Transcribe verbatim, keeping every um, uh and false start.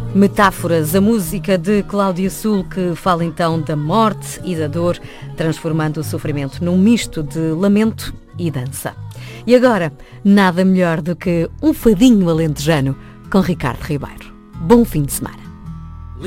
Metáforas, a música de Cláudia Sul, que fala então da morte e da dor, transformando o sofrimento num misto de lamento e dança. E agora, nada melhor do que um fadinho alentejano com Ricardo Ribeiro. Bom fim de semana.